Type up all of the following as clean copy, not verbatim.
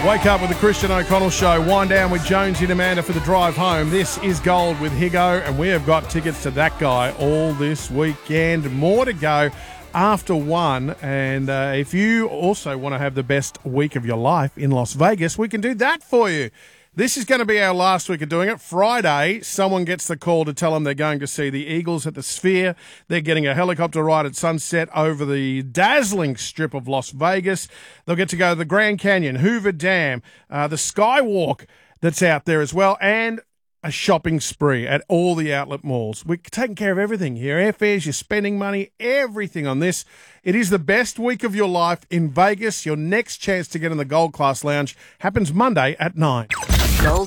Wake up with the Christian O'Connell Show. Wind down with Jonesy and Amanda for the drive home. This is Gold with Higo, and we have got tickets to that guy all this weekend. More to go after 1. And if you also want to have the best week of your life in Las Vegas, we can do that for you. This is going to be our last week of doing it. Friday, someone gets the call to tell them they're going to see the Eagles at the Sphere. They're getting a helicopter ride at sunset over the dazzling strip of Las Vegas. They'll get to go to the Grand Canyon, Hoover Dam, the Skywalk that's out there as well, and a shopping spree at all the outlet malls. We're taking care of everything here. Airfares, you're spending money, everything on this. It is the best week of your life in Vegas. Your next chance to get in the Gold Class Lounge happens Monday at 9. Gold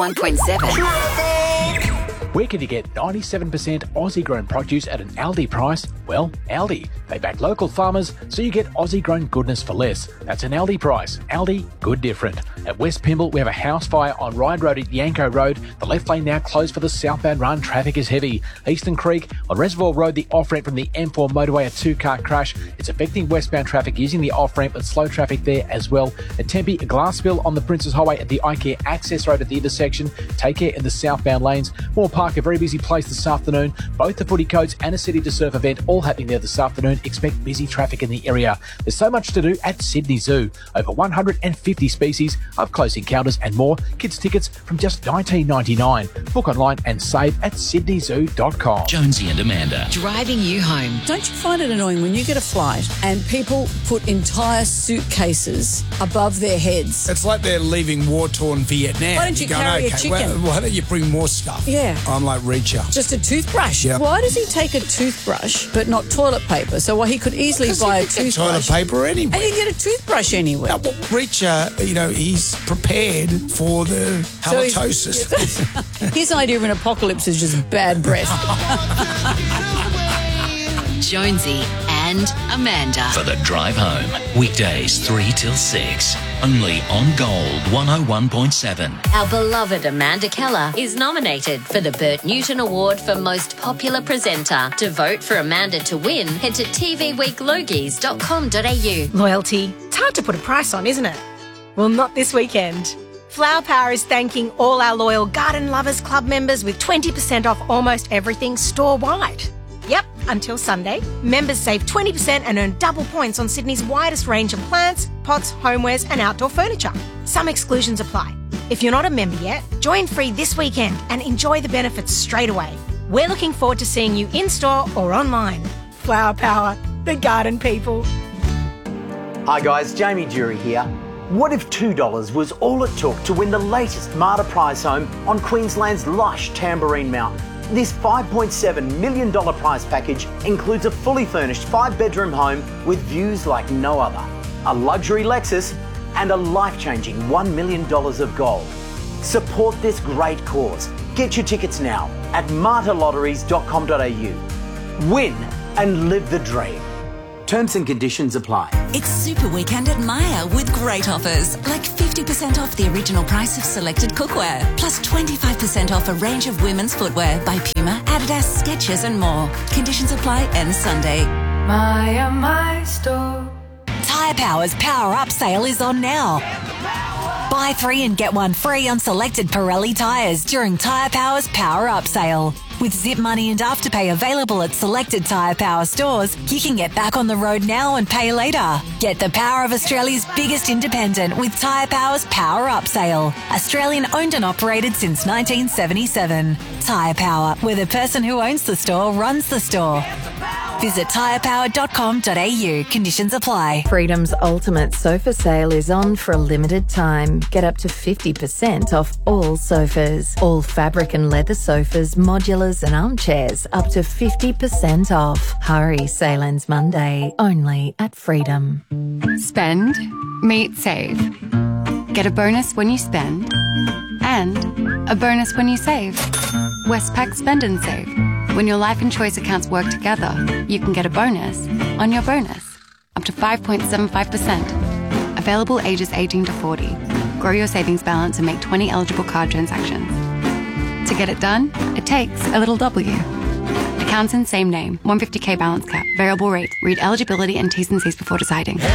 101.7. Where can you get 97% Aussie-grown produce at an Aldi price? Well, Aldi. They back local farmers, so you get Aussie-grown goodness for less. That's an Aldi price. Aldi, good different. At West Pymble, we have a house fire on Ryde Road at Yanko Road. The left lane now closed for the southbound run. Traffic is heavy. Eastern Creek, on Reservoir Road, the off-ramp from the M4 motorway, a two-car crash. It's affecting westbound traffic using the off-ramp and slow traffic there as well. At Tempe, a glass spill on the Princes Highway at the iCare access road at the intersection. Take care in the southbound lanes. Moore Park, a very busy place this afternoon. Both the footy codes and a City to Surf event all happening there this afternoon. Expect busy traffic in the area. There's so much to do at Sydney Zoo. Over 150 species, up close encounters and more. Kids tickets from just $19.99. Book online and save at sydneyzoo.com. Jonesy and Amanda. Driving you home. Don't you find it annoying when you get a flight and people put entire suitcases above their heads? It's like they're leaving war-torn Vietnam. Why don't you carry a chicken? Well, why don't you bring more stuff? Yeah. I'm like Reacher. Just a toothbrush? Yeah. Why does he take a toothbrush but not toilet paper? So he could easily buy a toothbrush. Toilet paper anyway. And he can get a toothbrush anywhere. Well, Reacher, he's prepared for the halitosis. His idea of an apocalypse is just bad breath. Jonesy and Amanda. For the drive home. Weekdays 3 till 6. Only on Gold 101.7. Our beloved Amanda Keller is nominated for the Bert Newton Award for Most Popular Presenter. To vote for Amanda to win, head to tvweeklogies.com.au. Loyalty. It's hard to put a price on, isn't it? Well, not this weekend. Flower Power is thanking all our loyal Garden Lovers Club members with 20% off almost everything store-wide. Yep, until Sunday. Members save 20% and earn double points on Sydney's widest range of plants, pots, homewares and outdoor furniture. Some exclusions apply. If you're not a member yet, join free this weekend and enjoy the benefits straight away. We're looking forward to seeing you in-store or online. Flower Power, the garden people. Hi guys, Jamie Jury here. What if $2 was all it took to win the latest Marta prize home on Queensland's lush Tamborine Mountain? This $5.7 million prize package includes a fully furnished 5-bedroom home with views like no other, a luxury Lexus and a life-changing $1 million of gold. Support this great cause. Get your tickets now at martalotteries.com.au. Win and live the dream. Terms and conditions apply. It's Super Weekend at Myer with great offers, like 50% off the original price of selected cookware, plus 25% off a range of women's footwear by Puma, Adidas, Skechers and more. Conditions apply end Sunday. Myer, my store. Tyre Power's Power Up sale is on now. Buy 3 and get 1 free on selected Pirelli tyres during Tyre Power's Power Up sale. With Zip Money and Afterpay available at selected Tyre Power stores, you can get back on the road now and pay later. Get the power of Australia's biggest independent with Tyre Power's Power Up sale. Australian owned and operated since 1977. Tyre Power, where the person who owns the store runs the store. Visit tyrepower.com.au. Conditions apply. Freedom's ultimate sofa sale is on for a limited time. Get up to 50% off all sofas. All fabric and leather sofas, modulars and armchairs up to 50% off. Hurry, sale ends Monday. Only at Freedom. Spend, meet, save. Get a bonus when you spend and a bonus when you save. Westpac Spend and Save. When your life and choice accounts work together, you can get a bonus on your bonus, up to 5.75%. Available ages 18 to 40. Grow your savings balance and make 20 eligible card transactions. To get it done, it takes a little W. Accounts in same name, 150k balance cap, variable rate. Read eligibility and T's and C's before deciding.